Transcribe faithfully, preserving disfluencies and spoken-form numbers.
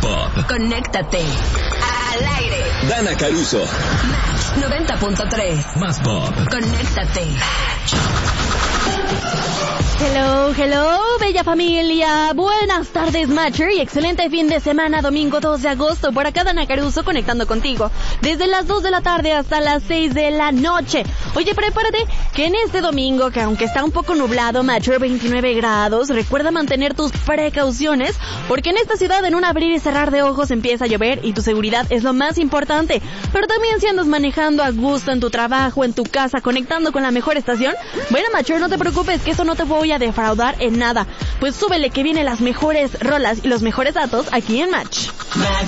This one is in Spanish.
Pop. Conéctate al aire. Dana Caruso. Match noventa punto tres. Más Pop. Conéctate. Hello, hello, bella familia. Buenas tardes, Matcher, y excelente fin de semana, domingo dos de agosto. Por acá, Dana Caruso, conectando contigo desde las dos de la tarde hasta las seis de la noche. Oye, prepárate que en este domingo, que aunque está un poco nublado, Matcher, veintinueve grados, recuerda mantener tus precauciones, porque en esta ciudad, en un abrir y cerrar de ojos, empieza a llover y tu seguridad es lo más importante. Pero también si andas manejando a gusto en tu trabajo, en tu casa, conectando con la mejor estación, bueno, Matcher, no te preocupes, que eso no te voy a defraudar en nada. Pues súbele, que vienen las mejores rolas y los mejores datos aquí en Match.